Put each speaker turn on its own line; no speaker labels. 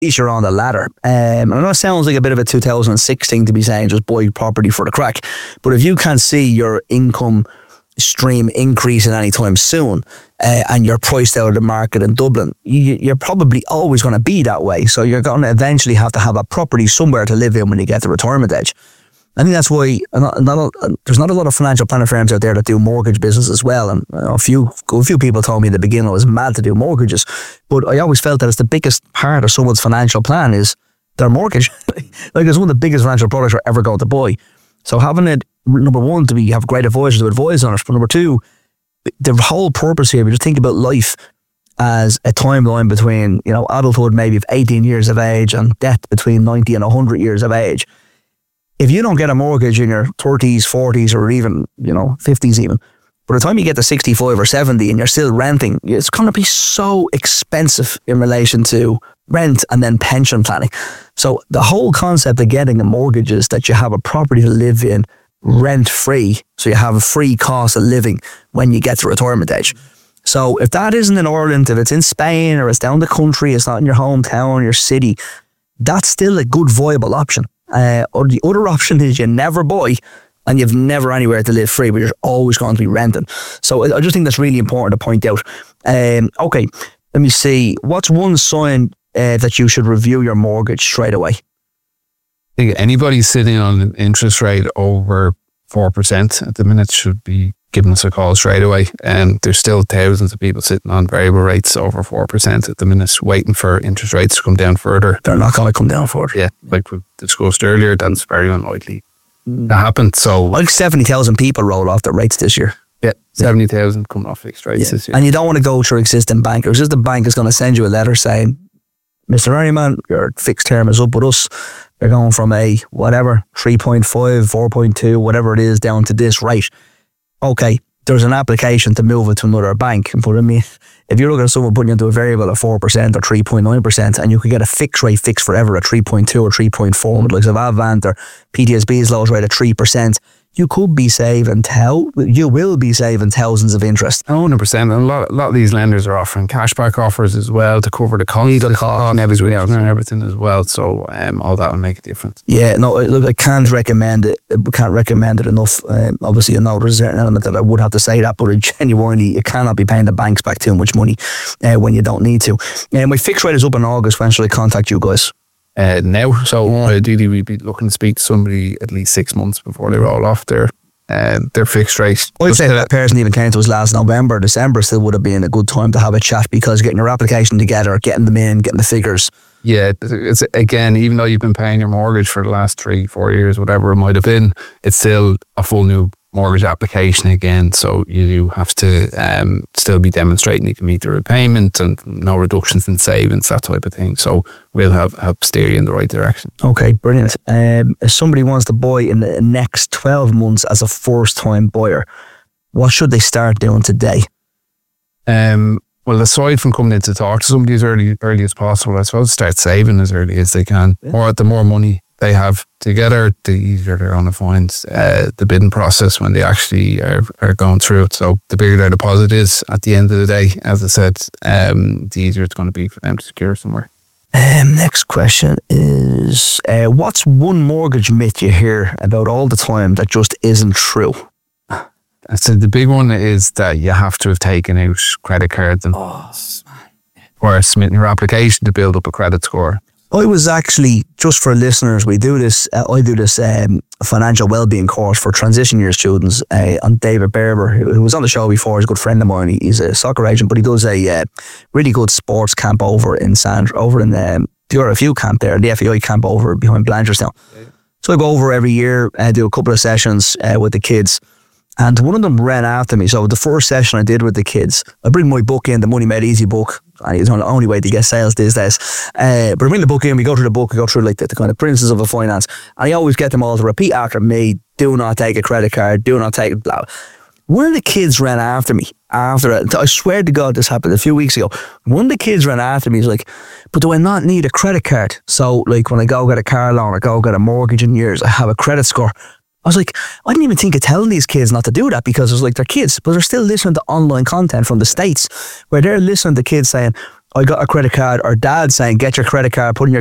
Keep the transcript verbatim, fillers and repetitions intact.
least you're on the ladder. Um, and I know it sounds like a bit of a two thousand six thing to be saying just buy property for the crack, but if you can't see your income stream increasing anytime soon, uh, and you're priced out of the market in Dublin, you, you're probably always going to be that way. So you're going to eventually have to have a property somewhere to live in when you get to retirement age. I think that's why not, not a, there's not a lot of financial planning firms out there that do mortgage business as well. And you know, a few a few people told me at the beginning I was mad to do mortgages, but I always felt that it's the biggest part of someone's financial plan is their mortgage. Like it's one of the biggest financial products you're ever going to buy. So having it, number one, to be have great advisors to advise on it, but number two, the whole purpose here, we just think about life as a timeline between, you know, adulthood maybe of eighteen years of age and death between ninety and one hundred years of age. If you don't get a mortgage in your thirties, forties, or even, you know, fifties even, by the time you get to sixty-five or seventy and you're still renting, it's going to be so expensive in relation to rent and then pension planning. So the whole concept of getting a mortgage is that you have a property to live in rent-free, so you have a free cost of living when you get to retirement age. So if that isn't in Ireland, if it's in Spain or it's down the country, it's not in your hometown, your city, that's still a good viable option. Uh, or the other option is you never buy and you've never anywhere to live free, but you're always going to be renting. So I just think that's really important to point out. Um, okay, let me see. What's one sign uh, that you should review your mortgage straight away?
I think anybody sitting on an interest rate over four percent at the minute should be giving us a call straight away. And there's still thousands of people sitting on variable rates over four percent at the minute, waiting for interest rates to come down further.
They're not going to come down further.
Yeah, like we discussed earlier, that's very unlikely mm. to happen. So,
like seventy thousand people roll off their rates this year.
Yeah, seventy thousand coming off fixed rates
yeah.
this year.
And you don't want to go through existing bankers. Just the bank is going to send you a letter saying, Mister Ernieman, your fixed term is up with us. They're going from a whatever, three point five, four point two, whatever it is, down to this rate. Okay, there's an application to move it to another bank. But I mean, if you're looking at someone putting you into a variable at four percent or three point nine percent and you could get a fixed rate fixed forever at three point two or three point four, with like Avant or P T S B's lowest rate at three percent, you could be saving, thou- you will be saving thousands of interest.
one hundred percent. And a lot, a lot of these lenders are offering cashback offers as well to cover the cost,
Legal cost
and everything, and everything as well. So um, all that will make a difference.
Yeah, no, look, I can't recommend it. I can't recommend it enough. Um, obviously, I know there's a certain element that I would have to say that, but genuinely, you cannot be paying the banks back too much money uh, when you don't need to. And uh, my fixed rate is up in August. When should I contact you guys?
Uh, now, so yeah. Ideally we'd be looking to speak to somebody at least six months before they roll off their uh, their fixed rate.
I'd say that person even came to us last November, December still would have been a good time to have a chat, because getting your application together, getting them in, getting the figures.
Yeah, it's again, even though you've been paying your mortgage for the last three, four years, whatever it might have been, it's still a full new mortgage application again. So you do have to um, still be demonstrating you can meet the repayment and no reductions in savings, that type of thing. So we'll have help steer you in the right direction.
Okay, brilliant. Um, if somebody wants to buy in the next twelve months as a first time buyer, what should they start doing today?
Um. Well, aside from coming in to talk to somebody as early, early as possible, I suppose start saving as early as they can. Yeah. Or the more money they have together, the easier they're going to find uh, the bidding process when they actually are, are going through it. So the bigger their deposit is at the end of the day, as I said, um, the easier it's going to be for them to secure somewhere.
Um, next question is, uh, what's one mortgage myth you hear about all the time that just isn't true?
So the big one is that you have to have taken out credit cards and
oh,
or submitting your application to build up a credit score.
I was actually, just for listeners, we do this, uh, I do this um, financial wellbeing course for transition year students uh, on David Berber, who, who was on the show before. He's a good friend of mine. He, he's a soccer agent, but he does a uh, really good sports camp over in Sandra, over in um, the R F U camp there, the F A I camp over behind Blanchardstown. Yeah. So I go over every year and do a couple of sessions uh, with the kids. And one of them ran after me. So the first session I did with the kids, I bring my book in, the Money Made Easy book. It's the only way to get sales these days. Uh, but I bring the book in, we go through the book, we go through like the, the kind of principles of a finance. And I always get them all to repeat after me, do not take a credit card, do not take blah. One of the kids ran after me after it. I swear to God this happened a few weeks ago. One of the kids ran after me. He's like, but do I not need a credit card? So like when I go get a car loan or go get a mortgage in years, I have a credit score. I was like, I didn't even think of telling these kids not to do that, because it was like they're kids, but they're still listening to online content from the States where they're listening to kids saying, I got a credit card, or dad saying, get your credit card, put in your